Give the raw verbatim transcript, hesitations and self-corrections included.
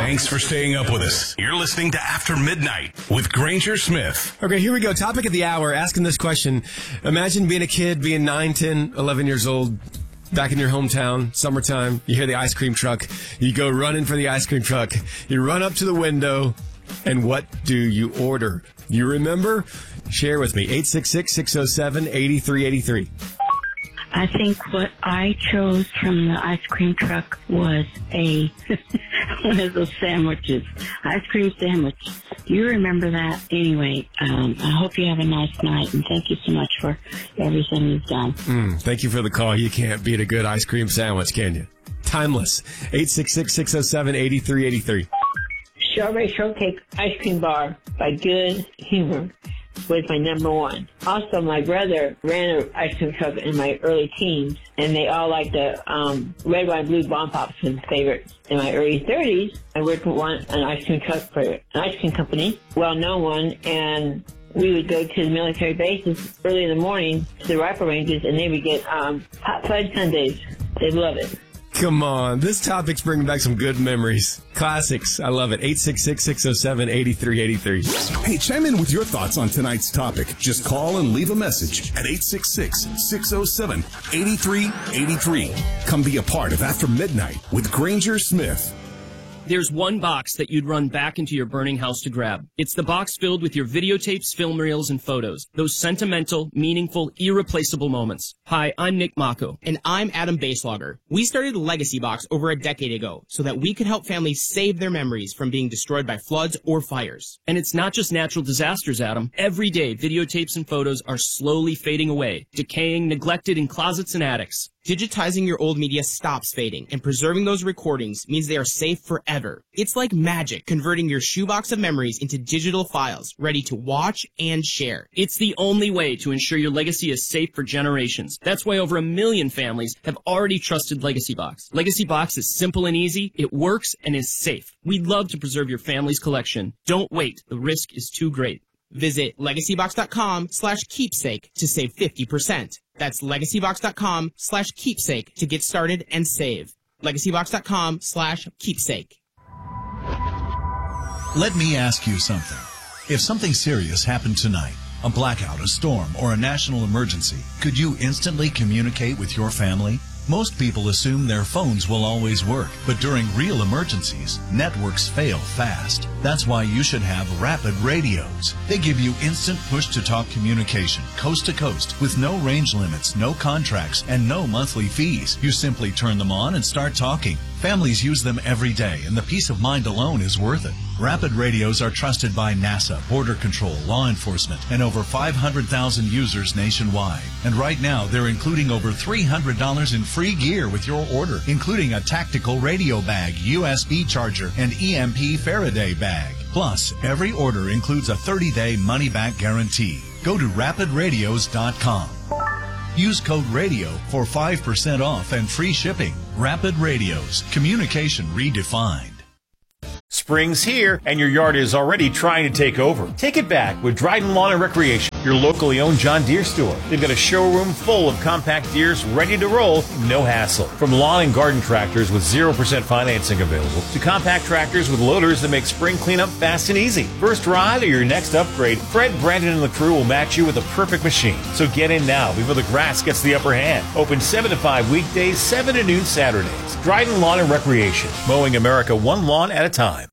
Thanks for staying up with us. You're listening to After Midnight with Granger Smith. Okay, here we go. Topic of the hour, asking this question. Imagine being a kid, being nine, ten, eleven years old, back in your hometown, summertime. You hear the ice cream truck. You go running for the ice cream truck. You run up to the window, and what do you order? You remember? Share with me. eight six six, six oh seven, eight three eight three. I think what I chose from the ice cream truck was a one of those sandwiches, ice cream sandwich. You remember that? Anyway, um, I hope you have a nice night, and thank you so much for everything you've done. Mm, thank you for the call. You can't beat a good ice cream sandwich, can you? Timeless. eight six six, six oh seven, eight three eight three. Strawberry Shortcake Ice Cream Bar by Good Humor was my number one. Also, my brother ran an ice cream truck in my early teens, and they all liked the um, red, white, blue bomb pops as favorites. In my early thirties, I worked with one, an ice cream truck for an ice cream company, well-known one, and we would go to the military bases early in the morning to the rifle ranges, and they would get um, hot fudge sundaes. They'd love it. Come on. This topic's bringing back some good memories. Classics. I love it. eight six six, six oh seven, eight three eight three. Hey, chime in with your thoughts on tonight's topic. Just call and leave a message at eight six six, six oh seven, eight three eight three. Come be a part of After Midnight with Granger Smith. There's one box that you'd run back into your burning house to grab. It's the box filled with your videotapes, film reels, and photos. Those sentimental, meaningful, irreplaceable moments. Hi, I'm Nick Mako. And I'm Adam Baselogger. We started Legacy Box over a decade ago so that we could help families save their memories from being destroyed by floods or fires. And it's not just natural disasters, Adam. Every day, videotapes and photos are slowly fading away, decaying, neglected in closets and attics. Digitizing your old media stops fading, and preserving those recordings means they are safe forever. It's like magic, converting your shoebox of memories into digital files, ready to watch and share. It's the only way to ensure your legacy is safe for generations. That's why over a million families have already trusted Legacy Box. Legacy Box is simple and easy, it works, and is safe. We'd love to preserve your family's collection. Don't wait. The risk is too great. Visit legacybox.com slash keepsake to save fifty percent. That's legacybox.com slash keepsake to get started and save. legacybox.com slash keepsake. Let me ask you something. If something serious happened tonight, a blackout, a storm, or a national emergency, could you instantly communicate with your family? Most people assume their phones will always work, but during real emergencies, networks fail fast. That's why you should have Rapid Radios. They give you instant push-to-talk communication, coast to coast, with no range limits, no contracts, and no monthly fees. You simply turn them on and start talking. Families use them every day, and the peace of mind alone is worth it. Rapid Radios are trusted by NASA, Border Control, law enforcement, and over five hundred thousand users nationwide. And right now, they're including over three hundred dollars in free gear with your order, including a tactical radio bag, U S B charger, and E M P Faraday bag. Plus, every order includes a thirty-day money-back guarantee. Go to rapid radios dot com. Use code RADIO for five percent off and free shipping. Rapid Radios. Communication redefined. Spring's here, and your yard is already trying to take over. Take it back with Dryden Lawn and Recreation, your locally owned John Deere store. They've got a showroom full of compact Deeres ready to roll, no hassle. From lawn and garden tractors with zero percent financing available to compact tractors with loaders that make spring cleanup fast and easy. First ride or your next upgrade, Fred, Brandon, and the crew will match you with a perfect machine. So get in now before the grass gets the upper hand. Open seven to five weekdays, seven to noon Saturdays. Dryden Lawn and Recreation, mowing America one lawn at a time.